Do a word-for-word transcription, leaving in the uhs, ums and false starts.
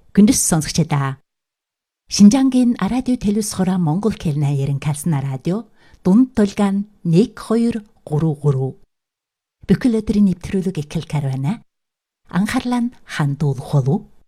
Күндэс сонсогчдаа. Шинжангийн радио телевизхора Монгол хэлний ярин калсна радио дунд толгаан нэг хоёр гурав гурав. Бүхэл өдрийн нэвтрүүлэг эхэл карвана. Анхаарлаа нь хандуулах болов.